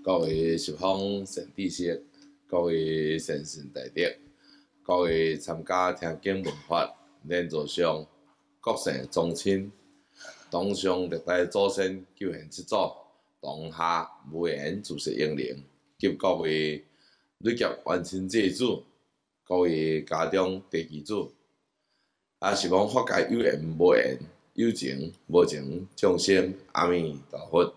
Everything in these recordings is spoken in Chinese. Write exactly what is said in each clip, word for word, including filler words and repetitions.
各位十方善知识，各位善信大德，各位参加听经闻法莲座上各省宗亲，东上历代祖先救援七祖，东下无缘自世英灵，及各位累劫冤亲债主，各位家中地基主，啊，是讲法界有缘无缘，有情无情众生，阿弥陀佛。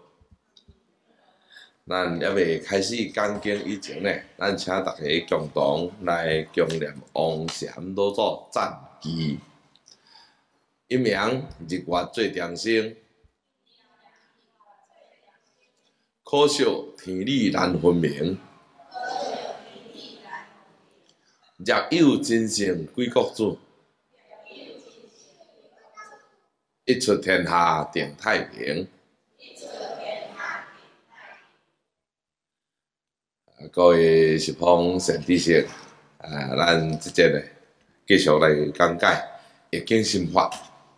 咱还未开始讲经以前呢，咱请大家共同来共念王禅老祖赞记。一名日月最长生，可惜天理难分明。若有真圣贵国主，一出天下定太平。各位十方善知识，啊，咱即节呢继续来讲解易经心法。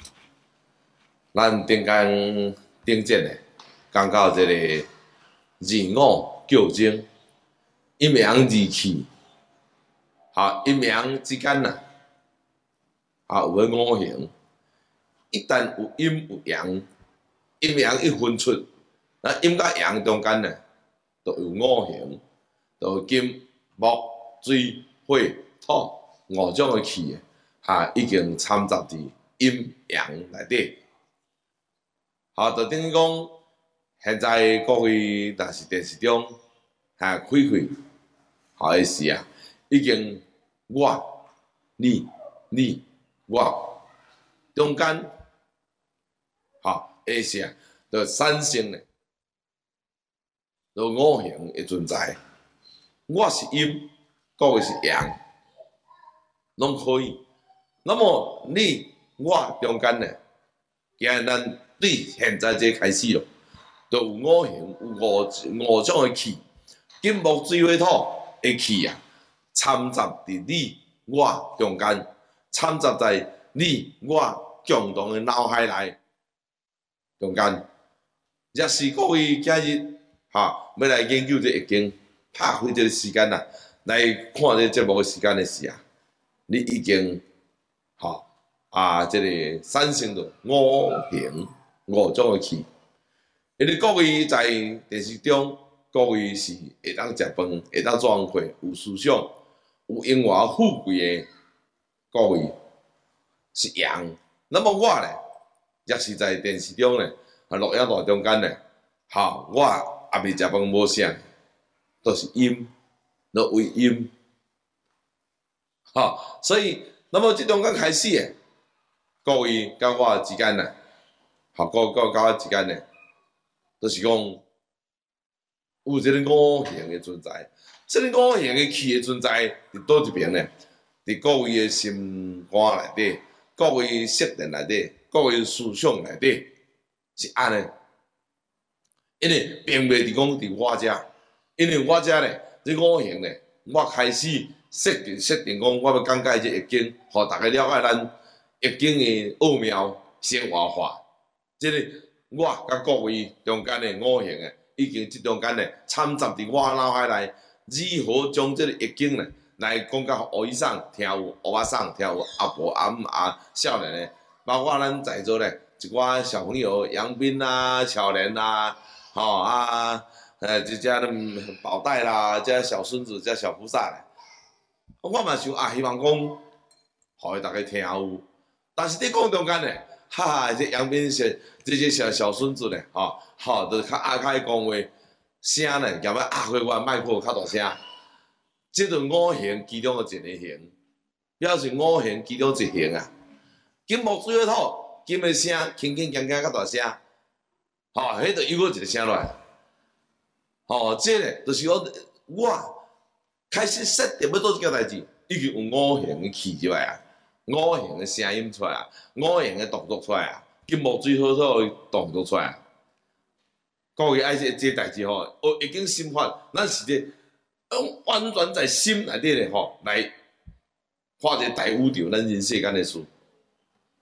咱顶间顶节呢讲到这个二五九经，一名二气，好一名之间呐，啊有个五行，一旦有阴有阳，一名一分出，那阴甲阳中间呢，都有五行。就金、木、水、火、土五种的气，哈，已经掺杂伫阴阳内底。好，就等于讲，现在各位若是电视中哈开开，好的时啊，已经我、你、你、我中间，好，下时就产生咧，就五行的存在。我是阴，各位是阳，拢可以。那么你我中间呢？既然咱对现在这开始咯，就有五行，有五五种的气，金木水火土的气啊，掺杂伫你我中间，掺杂在你我共同的脑海内中间。若是各位今日哈要来研究这易经。拍开这个时间呐，来看这个节目的时间的时啊，你已经吼啊，这个产生了五行五种的气。因为各位在电视中，各位是会当食饭，会当装货，有思想，有荣华富贵的，各位是阳。那么我呢，也是在电视中呢，啊录影带中间呢，吼我也未食饭无啥。都是阴，都为阴，好，所以那么这中间开始诶，各位甲我之间呢，好，各各甲我之间呢，都、就是讲有这个五行的存在，这个五行的气的存在伫倒一边呢？伫各位的心肝内底，各位色电内底，各位思想内底是安尼，因为并袂伫讲伫我遮。因为我遮咧，这五行咧，我开始设定设定讲，我要讲解这易经，互大家了解咱易经的奥妙生活化。即个我甲各位中间的五行诶，已经即中间咧掺杂伫我脑海内，如何将这个易经咧来讲甲学医生听有，学仔生听有，阿婆阿姆阿少年诶，包括咱在座咧一寡小朋友，杨斌啊、巧莲啊，吼啊。呃，即只的宝黛啦，这小孙子，这小菩萨咧，我嘛想啊，希望讲，互伊大家听有。但是你讲中间咧，哈哈，这杨斌是这些小小孙子咧，吼、哦，吼、哦，就较阿开讲话，声咧，夹要压开我麦克较大声。即个五行其中的一个行，表示五行其中一行啊。金木水火土，金的声轻轻锵锵较大声，吼、哦，迄就又个一个声落来。吼、哦，这个就是我我开始设定要做这件代志，已经有五行的气出来啊，五行的声音出来啊，五行的动作出来啊，金木水火土的动作出来啊。各位爱这这代志吼，哦，已经心法，咱是咧，完全在心内底咧吼，来画一个大宇宙，咱人世间的事。